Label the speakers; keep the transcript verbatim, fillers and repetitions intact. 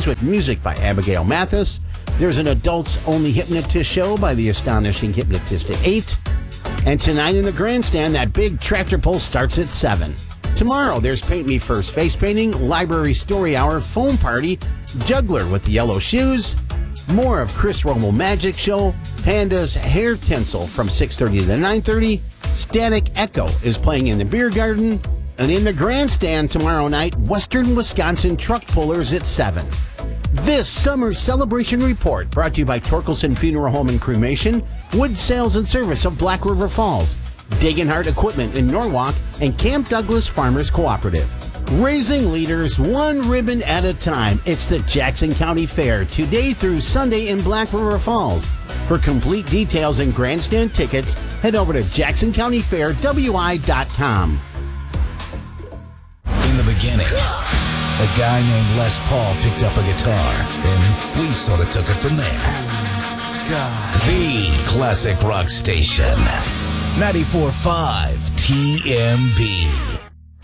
Speaker 1: Hypnotist with music by Abigail Mathis. There's an adults-only hypnotist show by the Astonishing Hypnotist at eight. And tonight in the grandstand, that big tractor pull starts at seven. Tomorrow, there's Paint Me First face painting, library story hour, foam party, juggler with the yellow shoes, more of Chris Romo Magic Show, Panda's hair tinsel from six thirty to nine thirty, Static Echo is playing in the beer garden, and in the grandstand tomorrow night, Western Wisconsin Truck Pullers at seven. This summer celebration report brought to you by Torkelson Funeral Home and Cremation, Wood Sales and Service of Black River Falls, Dagenhart Equipment in Norwalk, and Camp Douglas Farmers Cooperative. Raising leaders one ribbon at a time. It's the Jackson County Fair today through Sunday in Black River Falls. For complete details and grandstand tickets, head over to jackson county fair w i dot com.
Speaker 2: In the beginning, a guy named Les Paul picked up a guitar, and we sort of took it from there.
Speaker 3: God.
Speaker 2: The classic rock station, ninety-four point five T M B.